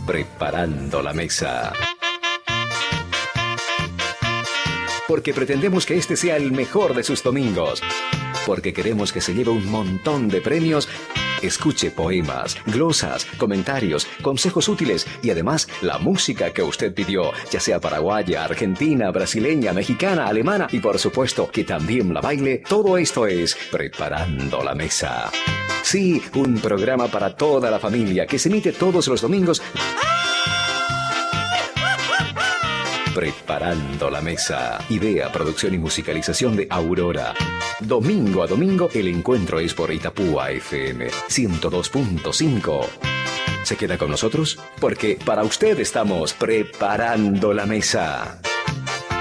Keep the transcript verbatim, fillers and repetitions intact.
Preparando la Mesa. Porque pretendemos que este sea el mejor de sus domingos. Porque queremos que se lleve un montón de premios. Escuche poemas, glosas, comentarios, consejos útiles y además la música que usted pidió, ya sea paraguaya, argentina, brasileña, mexicana, alemana y por supuesto que también la baile. Todo esto es Preparando la Mesa. Sí, un programa para toda la familia que se emite todos los domingos. Preparando la Mesa. Idea, producción y musicalización de Aurora. Domingo a domingo el encuentro es por Itapúa F M ciento dos punto cinco. ¿Se queda con nosotros? Porque para usted estamos preparando la mesa.